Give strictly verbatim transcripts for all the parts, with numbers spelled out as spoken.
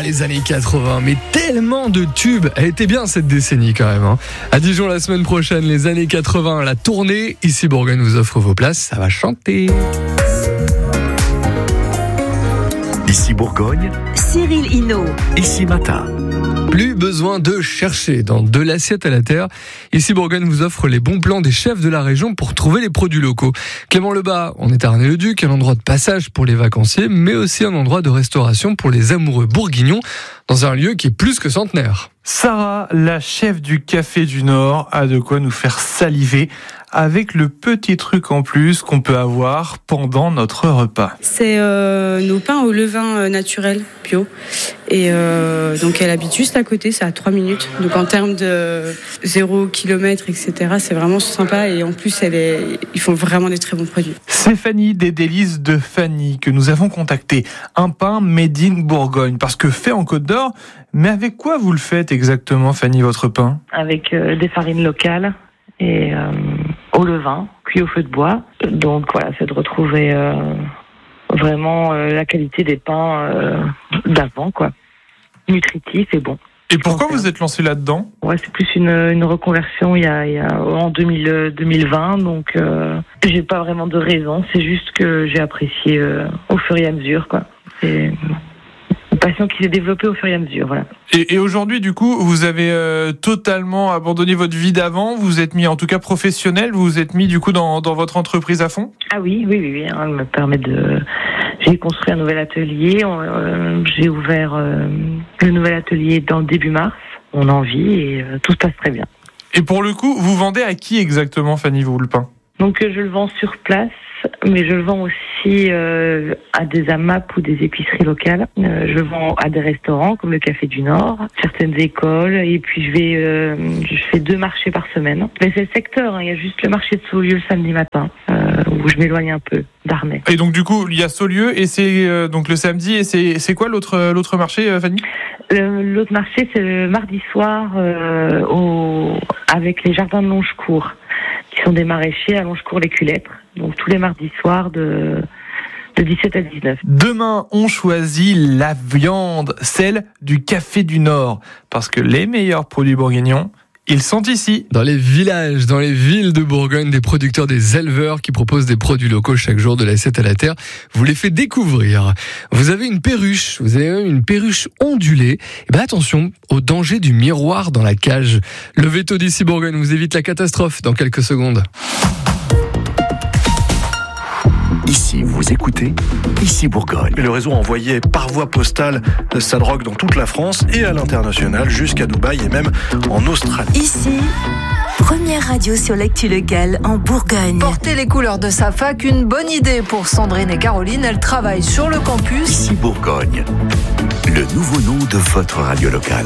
les années quatre-vingts, mais tellement de tubes. Elle était bien cette décennie quand même. Hein. À Dijon la semaine prochaine, les années quatre-vingts, la tournée. Ici Bourgogne vous offre vos places, ça va chanter. Ici Bourgogne, Cyril Hinault. Ici Matin. Plus besoin de chercher dans De l'assiette à la terre. Ici Bourgogne vous offre les bons plans des chefs de la région pour trouver les produits locaux. Clément Lebas, on est à Arnay-le-Duc, un endroit de passage pour les vacanciers, mais aussi un endroit de restauration pour les amoureux bourguignons, dans un lieu qui est plus que centenaire. Sarah, la chef du Café du Nord, a de quoi nous faire saliver avec le petit truc en plus qu'on peut avoir pendant notre repas. C'est euh, nos pains au levain euh, naturel, bio. Et euh, donc elle habite juste à côté, c'est à trois minutes. Donc en termes de zéro kilomètre, et cetera, c'est vraiment sympa. Et en plus, elle est, ils font vraiment des très bons produits. C'est Fanny des Délices de Fanny que nous avons contacté. Un pain made in Bourgogne, parce que fait en Côte d'Or. Mais avec quoi vous le faites exactement, Fanny, votre pain ? Avec euh, des farines locales et euh, au levain, cuit au feu de bois. Donc voilà, c'est de retrouver euh, vraiment euh, la qualité des pains euh, d'avant, quoi. Nutritif et bon. Et pourquoi vous êtes lancé là-dedans ? Ouais, c'est plus une, une reconversion il y a, il y a en deux mille, deux mille vingt, donc euh, j'ai pas vraiment de raison. C'est juste que j'ai apprécié euh, au fur et à mesure, quoi. C'est une passion qui s'est développée au fur et à mesure, voilà. Et, et aujourd'hui, du coup, vous avez euh, totalement abandonné votre vie d'avant. Vous vous êtes mis, en tout cas professionnel, vous vous êtes mis du coup dans, dans votre entreprise à fond ? Ah oui, oui, oui, oui. Hein, elle me permet de. J'ai construit un nouvel atelier. On, euh, j'ai ouvert euh, le nouvel atelier dans le début mars. On en vit et euh, tout se passe très bien. Et pour le coup, vous vendez à qui exactement, Fanny, vous, le pain ? Donc euh, je le vends sur place, mais je le vends aussi euh, à des A M A P ou des épiceries locales. Euh, je le vends à des restaurants comme le Café du Nord, certaines écoles, et puis je vais, euh, je fais deux marchés par semaine. Mais c'est le secteur, hein, il y a juste le marché de Saulieu le samedi matin, euh, où je m'éloigne un peu d'Arnay. Et donc du coup, il y a Saulieu et c'est euh, donc le samedi, et c'est c'est quoi l'autre l'autre marché, euh, Fanny ? Le, l'autre marché, c'est le mardi soir euh, au, avec les jardins de Longecourt, qui sont des maraîchers à Longecourt-les-Culettres. Donc tous les mardis soirs de, de dix-sept à dix-neuf. Demain, on choisit la viande, celle du Café du Nord. Parce que les meilleurs produits bourguignons, ils sont ici. Dans les villages, dans les villes de Bourgogne, des producteurs, des éleveurs qui proposent des produits locaux chaque jour de l'assiette à la terre, vous les faites découvrir. Vous avez une perruche, vous avez une perruche ondulée. Et ben attention au danger du miroir dans la cage. Le veto d'Ici Bourgogne vous évite la catastrophe dans quelques secondes. Ici, vous écoutez Ici Bourgogne. Le réseau envoyé par voie postale sa drogue dans toute la France et à l'international, jusqu'à Dubaï et même en Australie. Ici, première radio sur l'actu locale en Bourgogne. Porter les couleurs de sa fac, une bonne idée pour Sandrine et Caroline. Elles travaillent sur le campus. Ici Bourgogne, le nouveau nom de votre radio locale.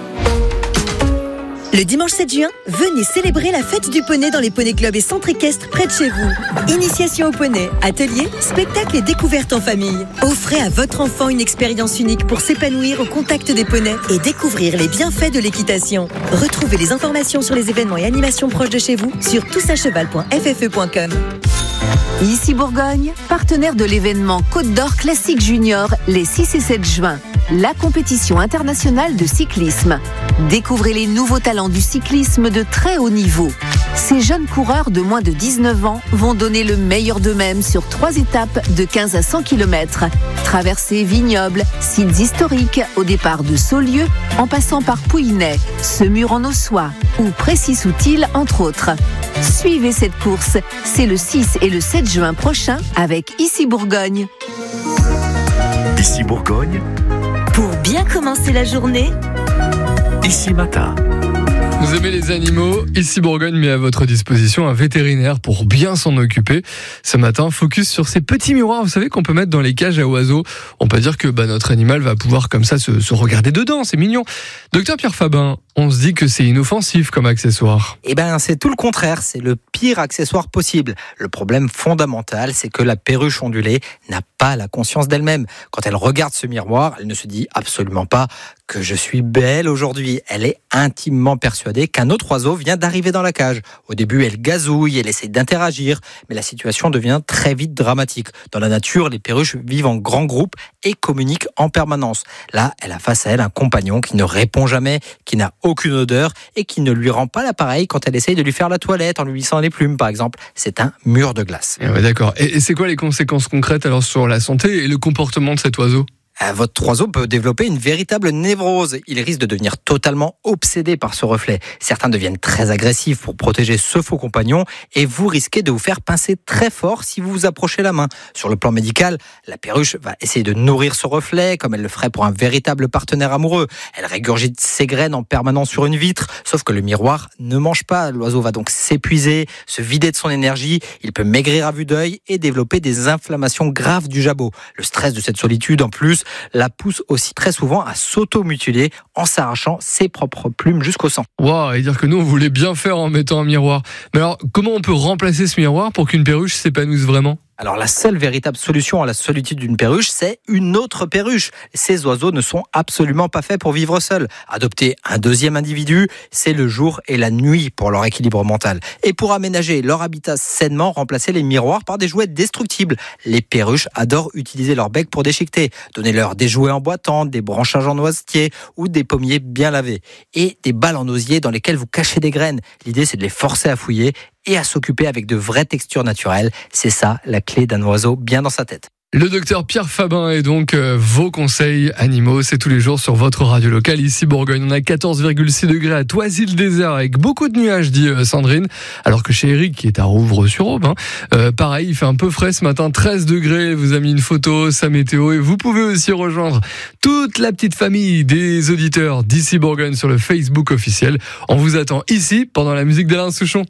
Le dimanche sept juin, venez célébrer la fête du poney dans les poneys clubs et centres équestres près de chez vous. Initiation au poney, ateliers, spectacles et découvertes en famille. Offrez à votre enfant une expérience unique pour s'épanouir au contact des poneys et découvrir les bienfaits de l'équitation. Retrouvez les informations sur les événements et animations proches de chez vous sur tous à cheval point f f e point com. Ici Bourgogne, partenaire de l'événement Côte d'Or Classique Junior les six et sept juin. La compétition internationale de cyclisme. Découvrez les nouveaux talents du cyclisme de très haut niveau. Ces jeunes coureurs de moins de dix-neuf ans vont donner le meilleur d'eux-mêmes sur trois étapes de quinze à cent kilomètres. Traversées vignobles, sites historiques au départ de Saulieu, en passant par Pouillet, Semur en Ossois ou Précy-Soutil entre autres. Suivez cette course, c'est le six et le sept juin prochain avec Ici Bourgogne. Ici Bourgogne, Pour bien commencer la journée, Ici Matin. Vous aimez les animaux ? Ici Bourgogne met à votre disposition un vétérinaire pour bien s'en occuper. Ce matin, focus sur ces petits miroirs, vous savez, qu'on peut mettre dans les cages à oiseaux. On peut dire que bah, notre animal va pouvoir comme ça se, se regarder dedans, c'est mignon. Docteur Pierre Fabin, on se dit que c'est inoffensif comme accessoire. Eh ben, c'est tout le contraire, c'est le pire accessoire possible. Le problème fondamental, c'est que la perruche ondulée n'a pas la conscience d'elle-même. Quand elle regarde ce miroir, elle ne se dit absolument pas que je suis belle aujourd'hui. Elle est intimement persuadée qu'un autre oiseau vient d'arriver dans la cage. Au début, elle gazouille, elle essaie d'interagir, mais la situation devient très vite dramatique. Dans la nature, les perruches vivent en grands groupes et communiquent en permanence. Là, elle a face à elle un compagnon qui ne répond jamais, qui n'a aucune odeur et qui ne lui rend pas l'appareil quand elle essaye de lui faire la toilette en lui lissant les plumes, par exemple. C'est un mur de glace. Ah ouais, d'accord. Et, et c'est quoi les conséquences concrètes alors sur la santé et le comportement de cet oiseau ? Votre oiseau peut développer une véritable névrose. Il risque de devenir totalement obsédé par ce reflet. Certains deviennent très agressifs pour protéger ce faux compagnon et vous risquez de vous faire pincer très fort si vous vous approchez la main. Sur le plan médical, la perruche va essayer de nourrir ce reflet comme elle le ferait pour un véritable partenaire amoureux. Elle régurgite ses graines en permanence sur une vitre, sauf que le miroir ne mange pas. L'oiseau va donc s'épuiser, se vider de son énergie. Il peut maigrir à vue d'œil et développer des inflammations graves du jabot. Le stress de cette solitude, en plus, la pousse aussi très souvent à s'auto-mutiler en s'arrachant ses propres plumes jusqu'au sang. Waouh, et dire que nous on voulait bien faire en mettant un miroir. Mais alors, comment on peut remplacer ce miroir pour qu'une perruche s'épanouisse vraiment ? Alors la seule véritable solution à la solitude d'une perruche, c'est une autre perruche. Ces oiseaux ne sont absolument pas faits pour vivre seuls. Adopter un deuxième individu, c'est le jour et la nuit pour leur équilibre mental. Et pour aménager leur habitat sainement, remplacer les miroirs par des jouets destructibles. Les perruches adorent utiliser leur bec pour déchiqueter. Donnez-leur des jouets en bois tendre, des branchages en noisetier ou des pommiers bien lavés. Et des balles en osier dans lesquelles vous cachez des graines. L'idée, c'est de les forcer à fouiller et à s'occuper avec de vraies textures naturelles. C'est ça, la clé d'un oiseau bien dans sa tête. Le docteur Pierre Fabin et donc euh, vos conseils animaux, c'est tous les jours sur votre radio locale. Ici Bourgogne, on a quatorze virgule six degrés à Toisy-le-Désert avec beaucoup de nuages, dit euh, Sandrine. Alors que chez Eric, qui est à Rouvres-sur-Aube, hein, euh, pareil, il fait un peu frais ce matin, treize degrés. Vous a mis une photo, sa météo, et vous pouvez aussi rejoindre toute la petite famille des auditeurs d'ici Bourgogne sur le Facebook officiel. On vous attend ici pendant la musique d'Alain Souchon.